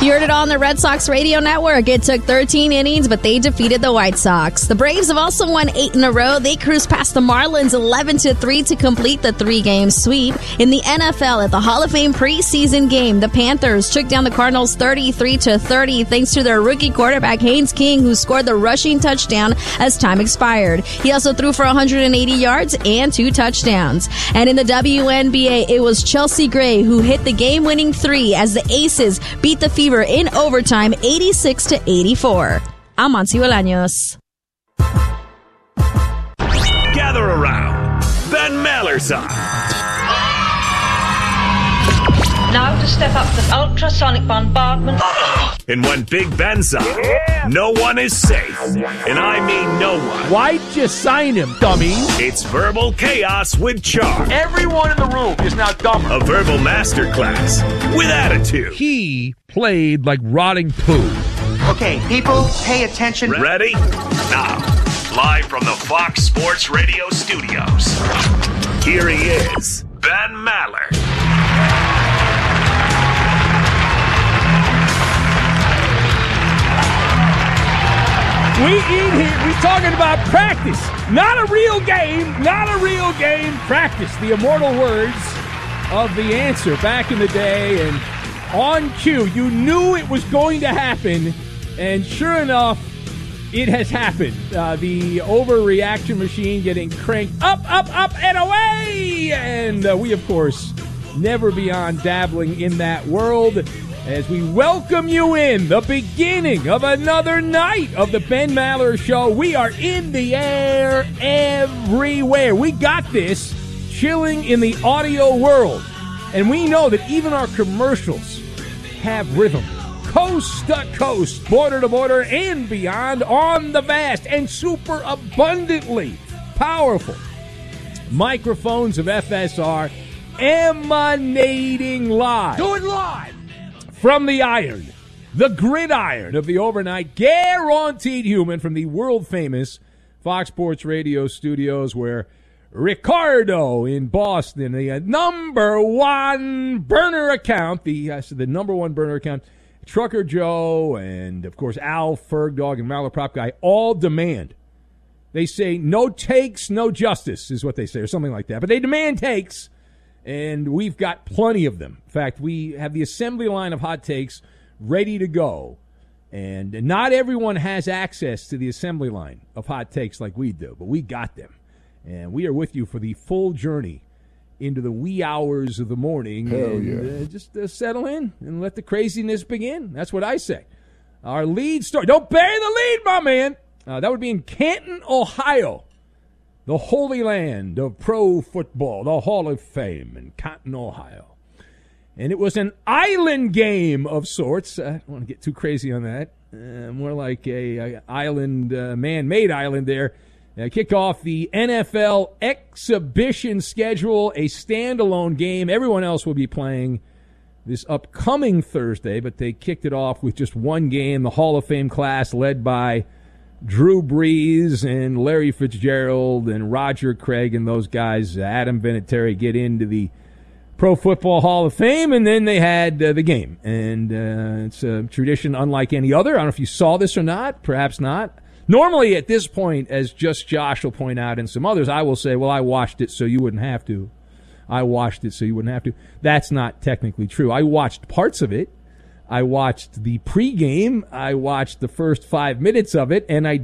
You heard it on the Red Sox radio network. It took 13 innings, but they defeated the White Sox. The Braves have also won 8 in a row. They cruised past the Marlins 11-3 to complete the 3-game sweep. In the NFL, at the Hall of Fame preseason game, the Panthers took down the Cardinals 33-30 thanks to their rookie quarterback Haynes King, who scored the rushing touchdown as time expired. He also threw for 180 yards and 2 touchdowns. And in the WNBA, it was Chelsea Gray who hit the game-winning 3 as the Aces beat the Fever in overtime 86-84. I'm Monty Bolaños. Gather around. Ben Maller's on. Now to step up the ultrasonic bombardment. And when Big Ben's on, no one is safe. And I mean no one. Why'd you sign him, dummy? It's Verbal Chaos with Charm. Everyone in the room is now dumber. A verbal masterclass with attitude. He played like rotting poo. Okay, people, pay attention. Ready? Now, live from the Fox Sports Radio studios, here he is, Ben Maller. We eat here. We talking about practice. Not a real game. Not a real game. Practice. The immortal words of The Answer back in the day. And on cue, you knew it was going to happen. And sure enough, it has happened. The overreaction machine getting cranked up, and away. And we, of course, never beyond dabbling in that world. As we welcome you in the beginning of another night of the Ben Maller Show. We are in the air everywhere. We got this chilling in the audio world. And we know that even our commercials have rhythm. Coast to coast, border to border, and beyond on the vast and super abundantly powerful microphones of FSR emanating live. Do it live! From the iron, the gridiron of the overnight, guaranteed human from the world-famous Fox Sports Radio studios, where Ricardo in Boston, the number one burner account, the number one burner account, Trucker Joe, and, of course, Al Fergdog and Malaprop Guy all demand. They say no takes, no justice is what they say, or something like that. But they demand takes. And we've got plenty of them. In fact, we have the assembly line of hot takes ready to go. And not everyone has access to the assembly line of hot takes like we do, but we got them. And we are with you for the full journey into the wee hours of the morning. Hell yeah. Just settle in and let the craziness begin. That's what I say. Our lead story. Don't bury the lead, my man. That would be in Canton, Ohio. The holy land of pro football, the Hall of Fame in Canton, Ohio. And it was an island game of sorts. I don't want to get too crazy on that. More like a island, man-made island there. Kick off the NFL exhibition schedule, a standalone game. Everyone else will be playing this upcoming Thursday, but they kicked it off with just one game, the Hall of Fame class led by Drew Brees and Larry Fitzgerald and Roger Craig and those guys, Adam Vinatieri, get into the Pro Football Hall of Fame, and then they had the game. And it's a tradition unlike any other. I don't know if you saw this or not, perhaps not. Normally at this point, as Just Josh will point out and some others, I will say, well, I watched it so you wouldn't have to. I watched it so you wouldn't have to. That's not technically true. I watched parts of it. I watched the pregame. I watched the first 5 minutes of it, and I